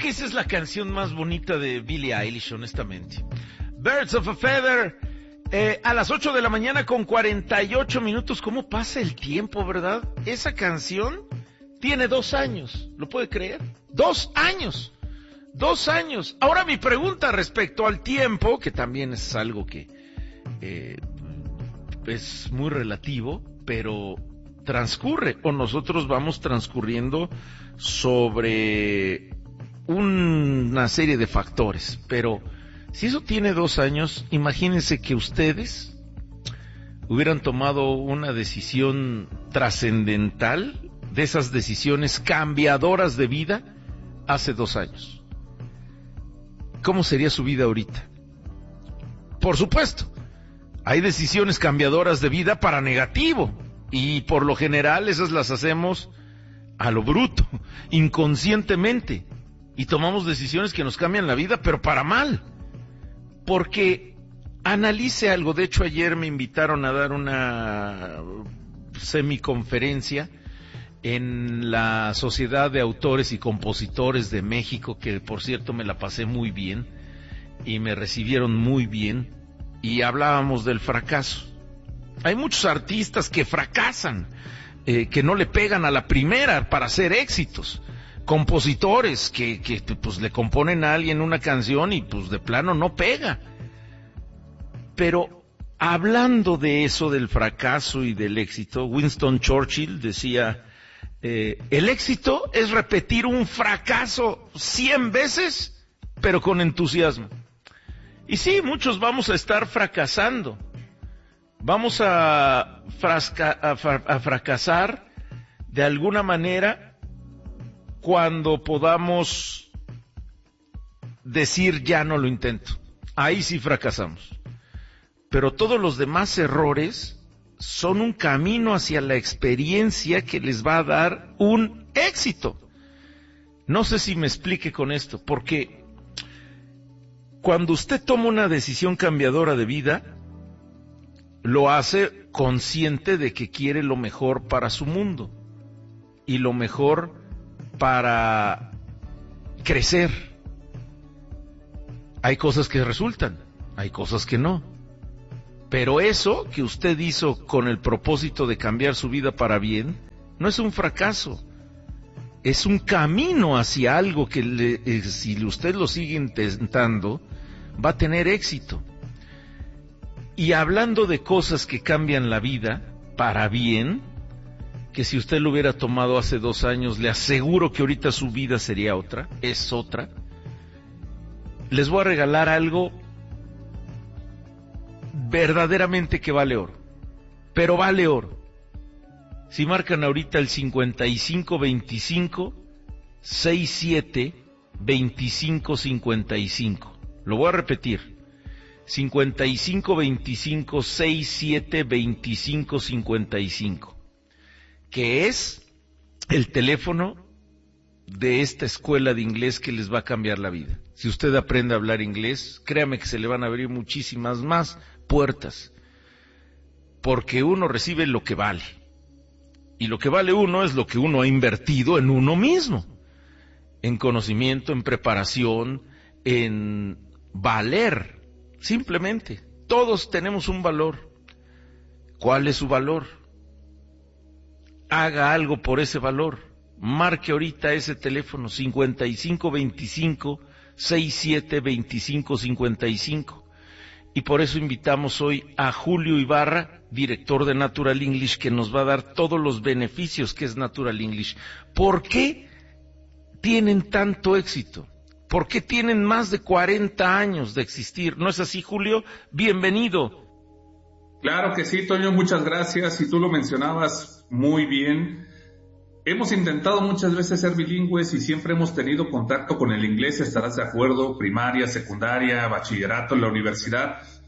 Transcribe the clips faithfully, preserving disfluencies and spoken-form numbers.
que esa es la canción más bonita de Billie Eilish, honestamente. Birds of a Feather, eh, a las ocho de la mañana con cuarenta y ocho minutos. ¿Cómo pasa el tiempo, verdad? Esa canción tiene dos años, ¿lo puede creer? Dos años, dos años. Ahora mi pregunta respecto al tiempo, que también es algo que eh, es muy relativo, pero transcurre, o nosotros vamos transcurriendo sobre una serie de factores, pero si eso tiene dos años, imagínense que ustedes hubieran tomado una decisión trascendental, de esas decisiones cambiadoras de vida, hace dos años. ¿Cómo sería su vida ahorita? Por supuesto, hay decisiones cambiadoras de vida para negativo, y por lo general esas las hacemos a lo bruto, inconscientemente, y tomamos decisiones que nos cambian la vida, pero para mal. Porque analice algo. De hecho, ayer me invitaron a dar una semiconferencia en la Sociedad de Autores y Compositores de México, que por cierto me la pasé muy bien, y me recibieron muy bien, y hablábamos del fracaso. Hay muchos artistas que fracasan, eh, que no le pegan a la primera para hacer éxitos. Compositores que, que pues le componen a alguien una canción y pues de plano no pega. Pero hablando de eso, del fracaso y del éxito, Winston Churchill decía, eh, el éxito es repetir un fracaso cien veces, pero con entusiasmo. Y sí, muchos vamos a estar fracasando. Vamos a, frasca, a, a fracasar de alguna manera cuando podamos decir ya no lo intento. Ahí sí fracasamos. Pero todos los demás errores son un camino hacia la experiencia que les va a dar un éxito. No sé si me explique con esto, porque cuando usted toma una decisión cambiadora de vida, lo hace consciente de que quiere lo mejor para su mundo y lo mejor para crecer. Hay cosas que resultan, hay cosas que no. Pero eso que usted hizo con el propósito de cambiar su vida para bien, no es un fracaso. Es un camino hacia algo que le, eh, si usted lo sigue intentando, va a tener éxito. Y hablando de cosas que cambian la vida para bien, que si usted lo hubiera tomado hace dos años, le aseguro que ahorita su vida sería otra, es otra. Les voy a regalar algo verdaderamente que vale oro, pero vale oro. Si marcan ahorita el cincuenta y cinco veinticinco sesenta y siete veinticinco cincuenta y cinco, lo voy a repetir. cincuenta y cinco veinticinco sesenta y siete veinticinco cincuenta y cinco, que es el teléfono de esta escuela de inglés que les va a cambiar la vida. Si usted aprende a hablar inglés, créame que se le van a abrir muchísimas más puertas, porque uno recibe lo que vale, y lo que vale uno es lo que uno ha invertido en uno mismo, en conocimiento, en preparación, en valer. Simplemente, todos tenemos un valor. ¿Cuál es su valor? Haga algo por ese valor. Marque ahorita ese teléfono cincuenta y cinco veinticinco sesenta y siete veinticinco cincuenta y cinco. Y por eso invitamos hoy a Julio Ibarra, director de Natural English, que nos va a dar todos los beneficios que es Natural English. ¿Por qué tienen tanto éxito? ¿Por qué tienen más de cuarenta años de existir? ¿No es así, Julio? Bienvenido. Claro que sí, Toño, muchas gracias. Y tú lo mencionabas muy bien. Hemos intentado muchas veces ser bilingües y siempre hemos tenido contacto con el inglés, estarás de acuerdo, primaria, secundaria, bachillerato, en la universidad,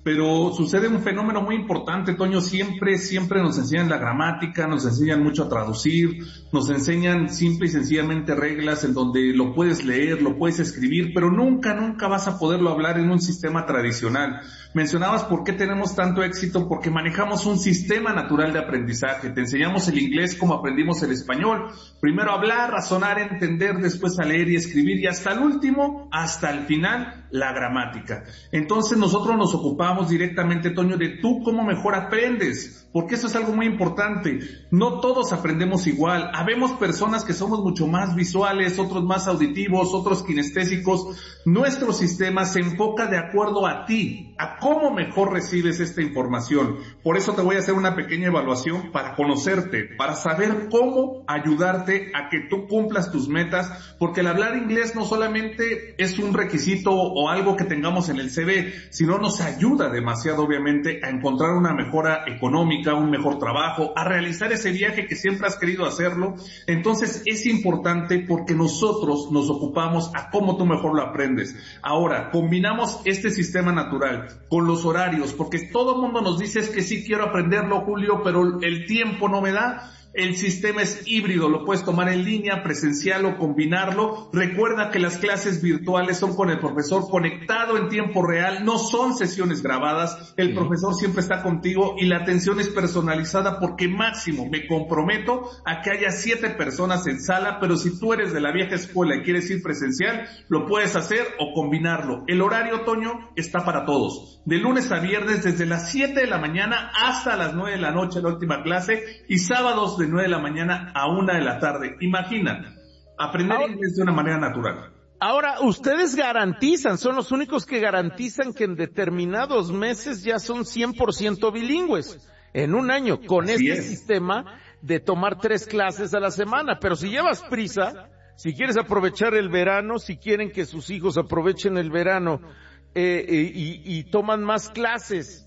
pero sucede un fenómeno muy importante, Toño. Siempre, siempre nos enseñan la gramática, nos enseñan mucho a traducir, nos enseñan simple y sencillamente reglas en donde lo puedes leer, lo puedes escribir, pero nunca, nunca vas a poderlo hablar en un sistema tradicional. Mencionabas por qué tenemos tanto éxito, porque manejamos un sistema natural de aprendizaje. Te enseñamos el inglés como aprendimos el español. Primero hablar, razonar, entender, después a leer y escribir, y hasta el último, hasta el final, la gramática. Entonces nosotros nos ocupamos directamente, Toño, de tú cómo mejor aprendes, porque eso es algo muy importante. No todos aprendemos igual. Habemos personas que somos mucho más visuales, otros más auditivos, otros kinestésicos. Nuestro sistema se enfoca de acuerdo a ti, a cómo mejor recibes esta información. Por eso te voy a hacer una pequeña evaluación para conocerte, para saber cómo ayudarte a que tú cumplas tus metas, porque el hablar inglés no solamente es un requisito o algo que tengamos en el C V, sino nos ayuda demasiado, obviamente, a encontrar una mejora económica, un mejor trabajo, a realizar ese viaje que siempre has querido hacerlo. Entonces es importante porque nosotros nos ocupamos a cómo tú mejor lo aprendes. Ahora, combinamos este sistema natural con los horarios, porque todo el mundo nos dice es que sí quiero aprenderlo, Julio, pero el tiempo no me da. El sistema es híbrido, lo puedes tomar en línea, presencial o combinarlo. Recuerda que las clases virtuales son con el profesor conectado en tiempo real, no son sesiones grabadas. El profesor siempre está contigo y la atención es personalizada, porque máximo me comprometo a que haya siete personas en sala, pero si tú eres de la vieja escuela y quieres ir presencial, lo puedes hacer o combinarlo. El horario, Toño, está para todos. De lunes a viernes desde las siete de la mañana hasta las nueve de la noche la última clase, y sábados de nueve de la mañana a una de la tarde. Imagina, aprender ahora, inglés de una manera natural. Ahora, ustedes garantizan, son los únicos que garantizan que en determinados meses ya son cien por ciento bilingües, en un año, con Así este es. sistema de tomar tres clases a la semana. Pero si llevas prisa, si quieres aprovechar el verano, si quieren que sus hijos aprovechen el verano eh, eh, y, y toman más clases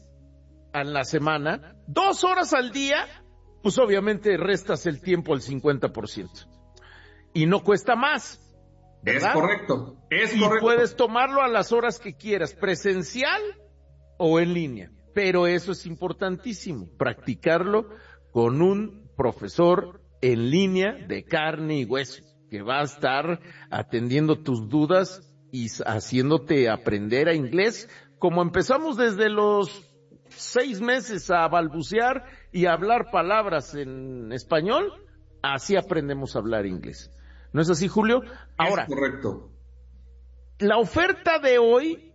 a la semana, dos horas al día, pues obviamente restas el tiempo al cincuenta por ciento. Y no cuesta más, ¿verdad? Es correcto, es y correcto. Y puedes tomarlo a las horas que quieras, presencial o en línea. Pero eso es importantísimo, practicarlo con un profesor en línea de carne y hueso, que va a estar atendiendo tus dudas y haciéndote aprender a inglés, como empezamos desde los seis meses a balbucear y a hablar palabras en español, así aprendemos a hablar inglés. ¿No es así, Julio? Ahora, es correcto. La oferta de hoy,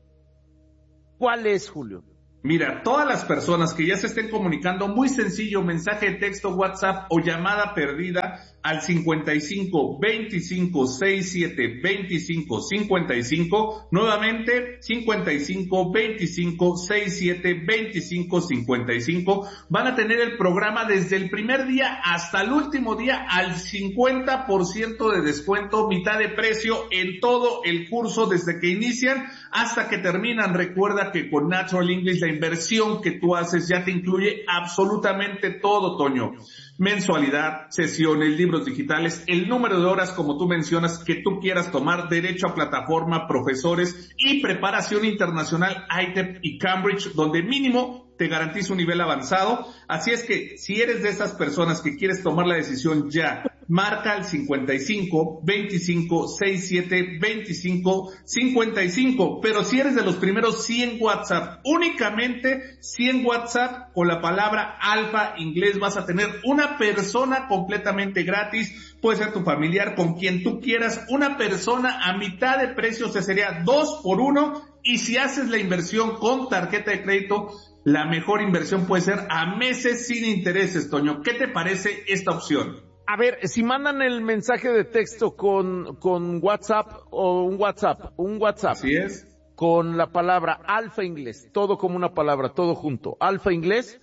¿cuál es, Julio? Mira, todas las personas que ya se estén comunicando, muy sencillo, mensaje de texto, WhatsApp o llamada perdida al cincuenta y cinco, veinticinco, sesenta y siete, veinticinco, cincuenta y cinco, nuevamente cincuenta y cinco, veinticinco, sesenta y siete, veinticinco, cincuenta y cinco, van a tener el programa desde el primer día hasta el último día al cincuenta por ciento de descuento, mitad de precio en todo el curso desde que inician hasta que terminan. Recuerda que con Natural English la inversión que tú haces ya te incluye absolutamente todo, Toño. Mensualidad, sesiones, libros digitales, el número de horas, como tú mencionas, que tú quieras tomar, derecho a plataforma, profesores y preparación internacional I T E P y Cambridge, donde mínimo te garantiza un nivel avanzado. Así es que si eres de esas personas que quieres tomar la decisión ya, marca al cincuenta y cinco, veinticinco, sesenta y siete, veinticinco, cincuenta y cinco. Pero si eres de los primeros cien WhatsApp, únicamente cien WhatsApp con la palabra Alfa Inglés, vas a tener una persona completamente gratis. Puede ser tu familiar, con quien tú quieras, una persona a mitad de precio, o sea, sería dos por uno. Y si haces la inversión con tarjeta de crédito, la mejor inversión puede ser a meses sin intereses, Toño. ¿Qué te parece esta opción? A ver, si mandan el mensaje de texto con, con WhatsApp o un WhatsApp, un WhatsApp. Así es. Con la palabra Alfa Inglés, todo como una palabra, todo junto, Alfa Inglés,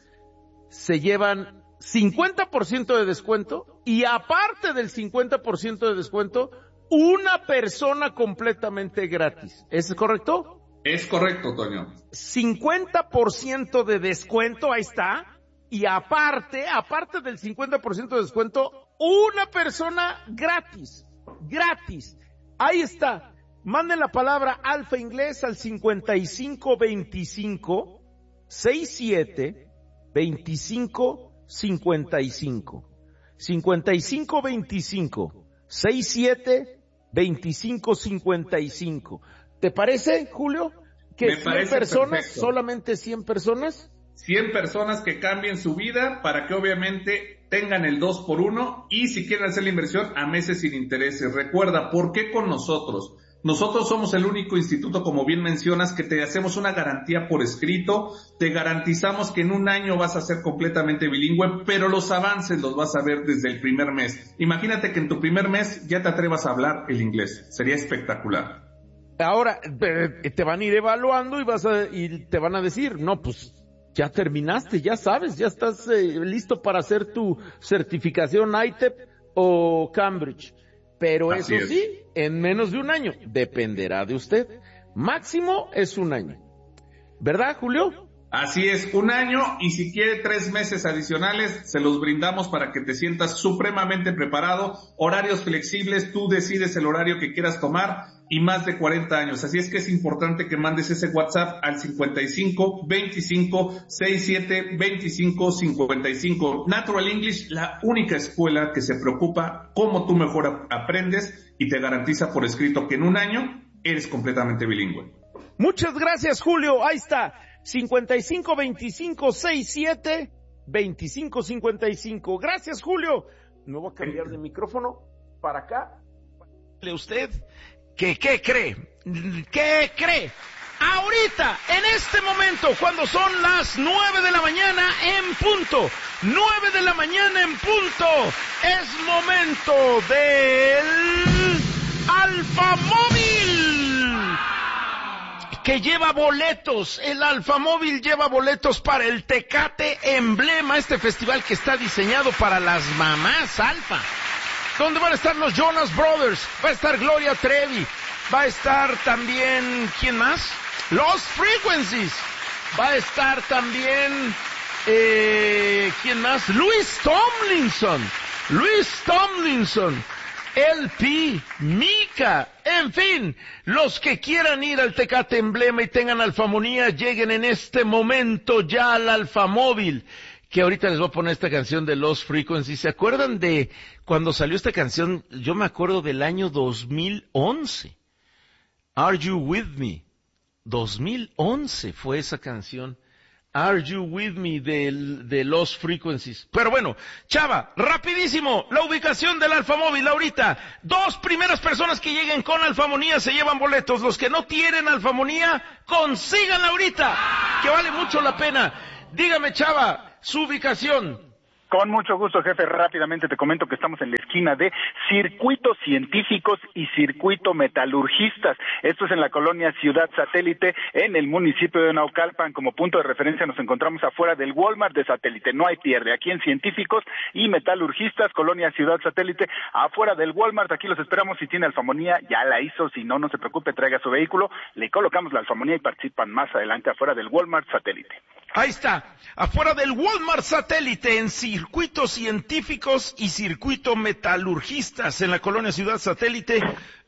se llevan cincuenta por ciento de descuento y aparte del cincuenta por ciento de descuento, una persona completamente gratis. ¿Es correcto? Es correcto, Toño. cincuenta por ciento de descuento, ahí está. Y aparte, aparte del cincuenta por ciento de descuento, una persona gratis. Gratis. Ahí está. Manden la palabra Alfa Inglés al cincuenta y cinco veinticinco, sesenta y siete, veinticinco, cincuenta y cinco. cincuenta y cinco veinticinco, sesenta y siete, veinticinco, cincuenta y cinco. ¿Te parece, Julio? Que Me cien parece personas, perfecto. solamente cien personas. cien personas que cambien su vida para que obviamente tengan el dos por uno y si quieren hacer la inversión a meses sin intereses. Recuerda, ¿por qué con nosotros? Nosotros somos el único instituto, como bien mencionas, que te hacemos una garantía por escrito, te garantizamos que en un año vas a ser completamente bilingüe, pero los avances los vas a ver desde el primer mes. Imagínate que en tu primer mes ya te atrevas a hablar el inglés, sería espectacular. Ahora, te van a ir evaluando y vas a, y te van a decir, no, pues, ya terminaste, ya sabes, ya estás eh, listo para hacer tu certificación I T E P o Cambridge. Pero Así eso es. sí, en menos de un año, dependerá de usted. Máximo es un año. ¿Verdad, Julio? Así es, un año y si quiere tres meses adicionales, se los brindamos para que te sientas supremamente preparado. Horarios flexibles, tú decides el horario que quieras tomar y más de cuarenta años. Así es que es importante que mandes ese WhatsApp al cincuenta y cinco, veinticinco, sesenta y siete, veinticinco, cincuenta y cinco. Natural English, la única escuela que se preocupa cómo tú mejor aprendes y te garantiza por escrito que en un año eres completamente bilingüe. Muchas gracias, Julio. Ahí está. cincuenta y cinco veinticinco sesenta y siete veinticinco cincuenta y cinco. Gracias, Julio. Me voy a cambiar de micrófono para acá. ¿Usted qué, qué cree? ¿Qué cree? Ahorita, en este momento, cuando son las nueve de la mañana en punto, nueve de la mañana en punto, es momento del Alfamóvil, que lleva boletos. El Alfamóvil lleva boletos para el Tecate Emblema, este festival que está diseñado para las mamás alfa, donde van a estar los Jonas Brothers, va a estar Gloria Trevi, va a estar también, ¿quién más? Los Frequencies, va a estar también, eh, ¿quién más? Luis Tomlinson, Luis Tomlinson, L P, Mika, en fin, los que quieran ir al Tecate Emblema y tengan alfamonía, lleguen en este momento ya al Alfamóvil, que ahorita les voy a poner esta canción de Los Frequencies. ¿Se acuerdan de cuando salió esta canción? Yo me acuerdo del año dos mil once. Are You With Me? dos mil once fue esa canción. Are You With Me de, de Los Frequencies. Pero bueno, Chava, rapidísimo, la ubicación del Alfamóvil ahorita. Dos primeras personas que lleguen con alfamonía se llevan boletos. Los que no tienen alfamonía, consíganla ahorita, que vale mucho la pena. Dígame, Chava, su ubicación. Con mucho gusto, jefe. Rápidamente te comento que estamos en la esquina de Circuitos Científicos y Circuito Metalurgistas. Esto es en la colonia Ciudad Satélite, en el municipio de Naucalpan. Como punto de referencia nos encontramos afuera del Walmart de Satélite. No hay pierde. Aquí en Científicos y Metalurgistas, colonia Ciudad Satélite, afuera del Walmart. Aquí los esperamos. Si tiene alfamonía, ya la hizo. Si no, no se preocupe, traiga su vehículo. Le colocamos la alfamonía y participan más adelante afuera del Walmart Satélite. Ahí está, afuera del Walmart Satélite, en Circuitos Científicos y Circuito Metalurgistas, en la colonia Ciudad Satélite.